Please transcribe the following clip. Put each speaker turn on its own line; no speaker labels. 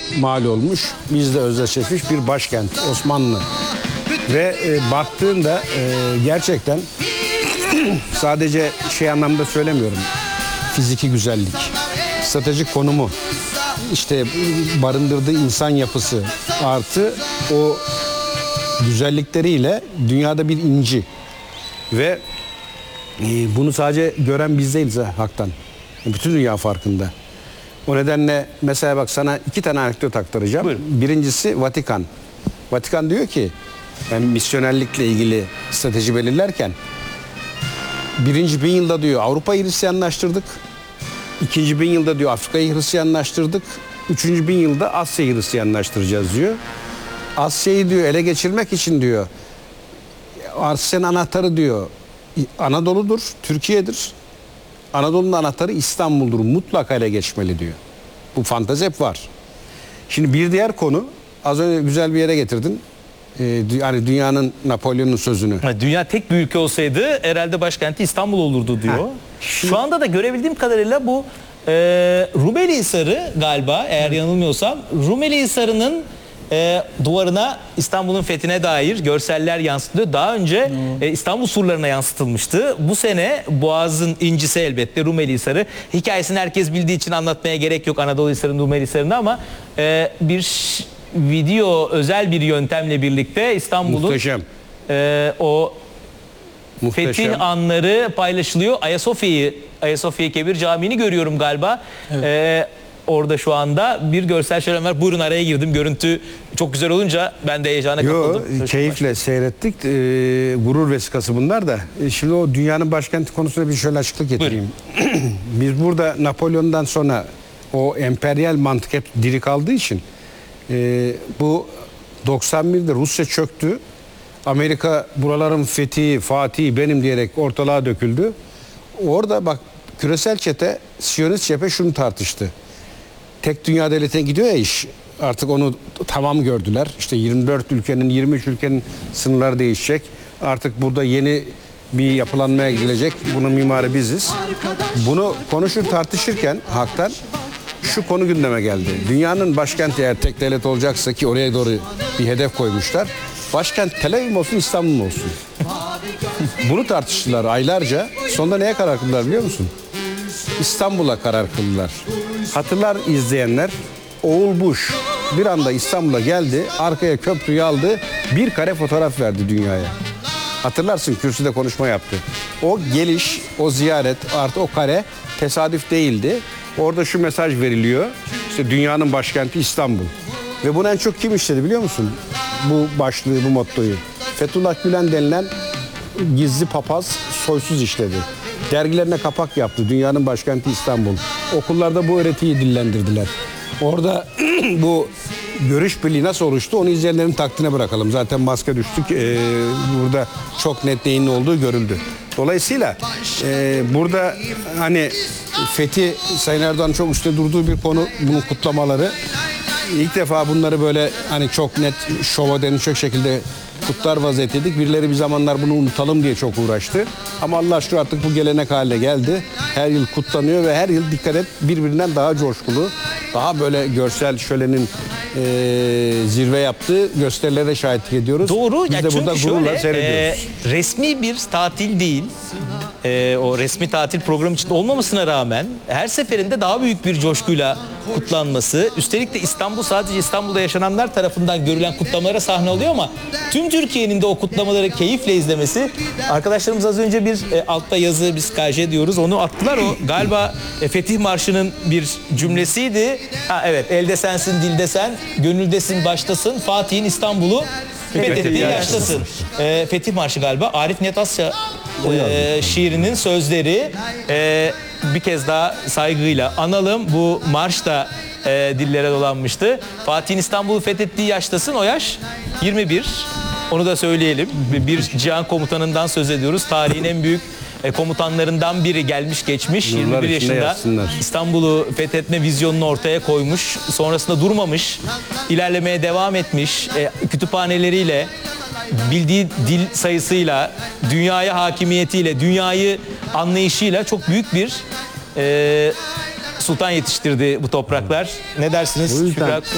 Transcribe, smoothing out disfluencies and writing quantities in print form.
mal olmuş, bizle özdeşleşmiş bir başkent Osmanlı. Ve baktığında gerçekten sadece şey anlamda söylemiyorum. Fiziki güzellik, stratejik konumu, işte barındırdığı insan yapısı artı o güzellikleriyle dünyada bir inci. Ve bunu sadece gören biz değiliz haktan. Bütün dünya farkında. O nedenle mesela bak sana 2 tane anekdot aktaracağım.
Buyurun.
Birincisi Vatikan. Vatikan diyor ki yani misyonerlikle ilgili strateji belirlerken 1. 1000 yılda diyor Avrupa'yı Hristiyanlaştırdık. 2. 1000 yılda diyor Afrika'yı Hristiyanlaştırdık. 3. 1000 yılda Asya'yı Hristiyanlaştıracağız diyor. Asya'yı diyor ele geçirmek için diyor Asya'nın anahtarı diyor Anadolu'dur, Türkiye'dir. Anadolu'nun anahtarı İstanbul'dur. Mutlaka ele geçmeli diyor. Bu fantezi hep var. Şimdi bir diğer konu az önce güzel bir yere getirdin. Yani dünyanın Napolyon'un sözünü.
Dünya tek bir ülke olsaydı herhalde başkenti İstanbul olurdu diyor. Şu anda da görebildiğim kadarıyla bu Rumeli Hisarı galiba eğer yanılmıyorsam Rumeli Hisarı'nın duvarına İstanbul'un fethine dair görseller yansıtılıyor. Daha önce İstanbul surlarına yansıtılmıştı. Bu sene Boğaz'ın incisi elbette Rumeli Hisarı. Hikayesini herkes bildiği için anlatmaya gerek yok Anadolu Hisarı'nın Rumeli Hisarı'nda ama bir video özel bir yöntemle birlikte İstanbul'un o fetih anları paylaşılıyor. Ayasofya Kebir Camii'ni görüyorum galiba. Evet. Orada şu anda bir görsel şölen var. Buyurun araya girdim. Görüntü çok güzel olunca ben de heyecana kapıldım.
Keyifle seyrettik. Gurur vesikası bunlar da. Şimdi o dünyanın başkenti konusunda bir şöyle açıklık getireyim. Biz burada Napolyon'dan sonra o emperyal mantık hep diri kaldığı için bu 91'de Rusya çöktü. Amerika buraların fethi, Fatih benim diyerek ortalığa döküldü. Orada bak küresel çete, Siyonist cephe şunu tartıştı. Tek dünya devletine gidiyor ya iş. Artık onu tamam gördüler. İşte 24 ülkenin, 23 ülkenin sınırları değişecek. Artık burada yeni bir yapılanmaya gidilecek. Bunun mimarı biziz. Bunu konuşur tartışırken haktan şu konu gündeme geldi. Dünyanın başkenti eğer tek devlet olacaksa ki oraya doğru bir hedef koymuşlar. Başkent Tel Aviv mi olsun, İstanbul mu olsun? Bunu tartıştılar aylarca. Sonunda neye karar kıldılar biliyor musun? İstanbul'a karar kıldılar. Hatırlar izleyenler, Oğul Bush bir anda İstanbul'a geldi, arkaya köprüyü aldı, bir kare fotoğraf verdi dünyaya. Hatırlarsın kürsüde konuşma yaptı. O geliş, o ziyaret artı o kare tesadüf değildi. Orada şu mesaj veriliyor. İşte dünyanın başkenti İstanbul. Ve bunu en çok kim işledi biliyor musun? Bu başlığı, bu mottoyu. Fethullah Gülen denilen gizli papaz soysuz işledi. Dergilerine kapak yaptı. Dünyanın başkenti İstanbul. Okullarda bu öğretiyi dillendirdiler. Orada bu görüş birliği nasıl oluştu onu izleyenlerin takdirine bırakalım. Zaten maske düştük. Burada çok net neyin ne olduğu görüldü. Dolayısıyla burada hani fethi Sayın Erdoğan çok üstte durduğu bir konu bunun kutlamaları. İlk defa bunları böyle hani çok net şova denilecek şekilde kutlar vaziyetteydik. Birileri bir zamanlar bunu unutalım diye çok uğraştı. Ama Allah aşkına artık bu gelenek haline geldi. Her yıl kutlanıyor ve her yıl dikkat et birbirinden daha coşkulu, daha böyle görsel şölenin zirve yaptığı gösterilere şahitlik ediyoruz.
Doğru.
Biz de burada gururla seyrediyoruz.
Resmi bir tatil değil. O resmi tatil programı için olmamasına rağmen her seferinde daha büyük bir coşkuyla kutlanması. Üstelik de İstanbul sadece İstanbul'da yaşananlar tarafından görülen kutlamalara sahne oluyor ama tüm Türkiye'nin de o kutlamaları keyifle izlemesi. Arkadaşlarımız az önce bir altta yazı biz KJ diyoruz onu attılar. O galiba Fetih Marşı'nın bir cümlesiydi. Ha evet, elde sensin dilde sen, gönüldesin baştasın, Fatih'in İstanbul'u fethettiği yaştasın. Fetih Marşı galiba Arif Nihat Asya şiirinin sözleri. Bir kez daha saygıyla analım. Bu marş da dillere dolanmıştı. Fatih'in İstanbul'u fethettiği yaştasın. O yaş 21. Onu da söyleyelim. Bir cihan komutanından söz ediyoruz. Tarihin en büyük komutanlarından biri gelmiş geçmiş. 21 yaşında İstanbul'u fethetme vizyonunu ortaya koymuş. Sonrasında durmamış. İlerlemeye devam etmiş. Kütüphaneleriyle, bildiği dil sayısıyla, dünyaya hakimiyetiyle, dünyayı anlayışıyla çok büyük bir sultan yetiştirdi bu topraklar. Ne dersiniz?